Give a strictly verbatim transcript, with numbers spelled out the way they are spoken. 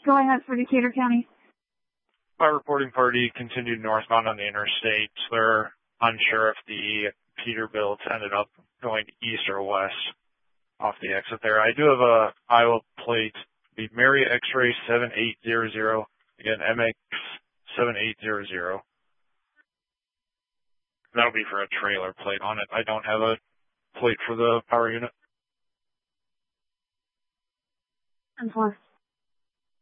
Go ahead for Decatur County. My reporting party continued northbound on the interstate. They're unsure if the Peterbilt ended up going east or west off the exit there. I do have a Iowa plate, the Mary X-ray seven eight zero zero, again, M X seven eight zero zero. That'll be for a trailer plate on it. I don't have a plate for the power unit. And four.